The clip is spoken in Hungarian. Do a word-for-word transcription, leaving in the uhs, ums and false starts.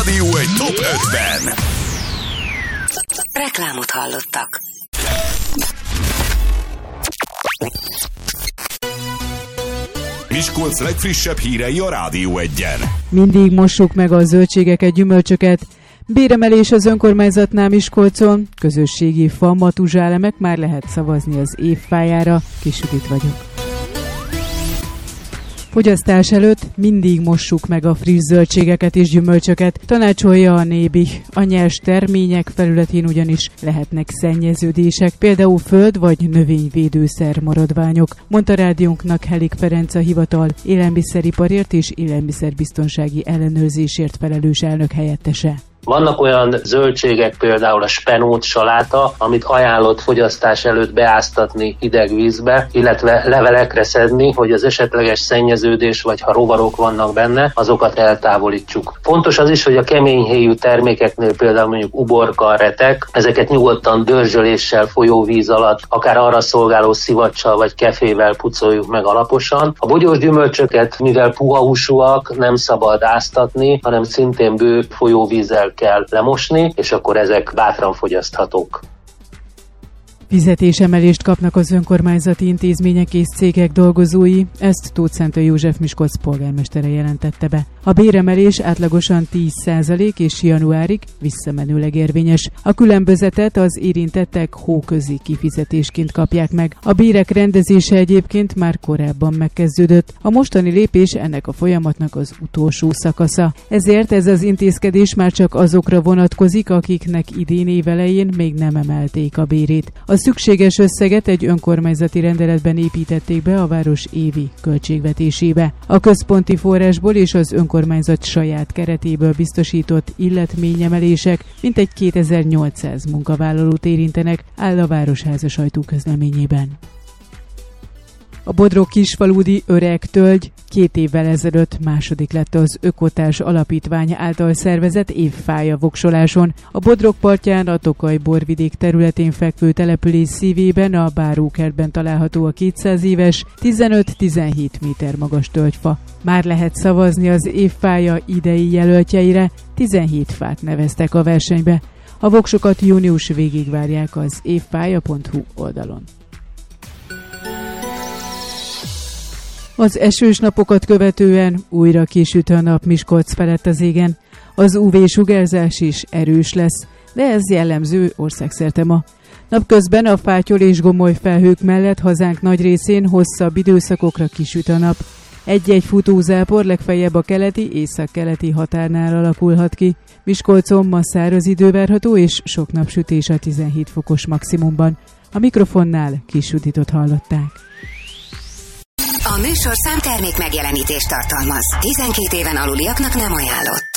Rádió egy top ötven. Reklámot hallottak. Miskolc legfrissebb hírei a Rádió egyen. Mindig mossuk meg a zöldségeket, gyümölcsöket. Béremelés az önkormányzatnál Miskolcon. Közösségi fa, matuzsálemek, már lehet szavazni az évfájára. Kis Judit vagyok. Fogyasztás előtt mindig mossuk meg a friss zöldségeket és gyümölcsöket, tanácsolja a Nébih. A nyers termények felületén ugyanis lehetnek szennyeződések, például föld- vagy növényvédőszer maradványok, mondta rádiónknak Helik Ferenc, a hivatal élelmiszeriparért és élelmiszerbiztonsági ellenőrzésért felelős elnök helyettese. Vannak olyan zöldségek, például a spenót, saláta, amit ajánlott fogyasztás előtt beáztatni hideg vízbe, illetve levelekre szedni, hogy az esetleges szennyeződés, vagy ha rovarok vannak benne, azokat eltávolítsuk. Fontos az is, hogy a keményhéjú termékeknél, például mondjuk uborka, retek, ezeket nyugodtan dörzsöléssel, folyóvíz alatt, akár arra szolgáló szivacsal vagy kefével pucoljuk meg alaposan. A bogyós gyümölcsöket, mivel puha húsúak, nem szabad áztatni, hanem szintén bő folyóvízzel kell lemosni, és akkor ezek bátran fogyaszthatók. Fizetésemelést kapnak az önkormányzati intézmények és cégek dolgozói, ezt Tóth Szentő József Miskolc polgármestere jelentette be. A béremelés átlagosan tíz százalék és januárig visszamenőleg érvényes. A különbözetet az érintettek hóközi kifizetésként kapják meg. A bérek rendezése egyébként már korábban megkezdődött. A mostani lépés ennek a folyamatnak az utolsó szakasza. Ezért ez az intézkedés már csak azokra vonatkozik, akiknek idén évelején még nem emelték a bérét. A szükséges összeget egy önkormányzati rendeletben építették be a város évi költségvetésébe. A központi forrásból és az önkormányzat saját keretéből biztosított illetményemelések mintegy kétezer-nyolcszáz munkavállalót érintenek, áll a Városháza sajtóközleményében. A Bodrog Kisfaludi Öreg Tölgy két évvel ezelőtt második lett az Ökotárs Alapítvány által szervezett évfája voksoláson. A Bodrog partján, a Tokaj borvidék területén fekvő település szívében, a Bárókertben található a kétszáz éves, tizenöt-tizenhét méter magas tölgyfa. Már lehet szavazni az évfája idei jelöltjeire, tizenhét fát neveztek a versenybe. A voksokat június végig várják az évfája pont hu oldalon. Az esős napokat követően újra kisüt a nap Miskolc felett az égen. Az ú vé-sugárzás is erős lesz, de ez jellemző országszerte ma. Napközben a fátyol és gomoly felhők mellett hazánk nagy részén hosszabb időszakokra kisüt a nap. Egy-egy futózápor legfeljebb a keleti, északkeleti határnál alakulhat ki. Miskolcon ma száraz idő várható és sok napsütés a tizenhét fokos maximumban. A mikrofonnál Kis Juditot hallották. A műsorszám termék megjelenítést tartalmaz. tizenkét éven aluliaknak nem ajánlott.